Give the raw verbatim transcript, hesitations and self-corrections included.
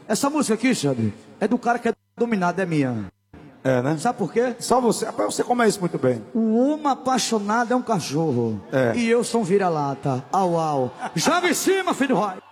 Essa música aqui, Xandre, é do cara que é dominado, é minha. É, né? Sabe por quê? Só você. Rapaz, você come isso muito bem. O homem apaixonado é um cachorro. É. E eu sou um vira-lata. Au, au. Joga em cima, filho do Roy.